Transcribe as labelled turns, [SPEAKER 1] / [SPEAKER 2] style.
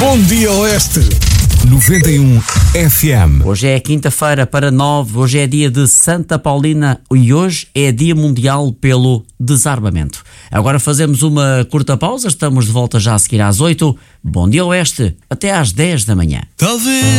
[SPEAKER 1] Bom dia, Oeste.
[SPEAKER 2] 91 FM.
[SPEAKER 3] Hoje é quinta-feira para 9, hoje é dia de Santa Paulina e hoje é dia mundial pelo desarmamento. Agora fazemos uma curta pausa, estamos de volta já a seguir às 8. Bom dia, Oeste, até às 10 da manhã.
[SPEAKER 1] Talvez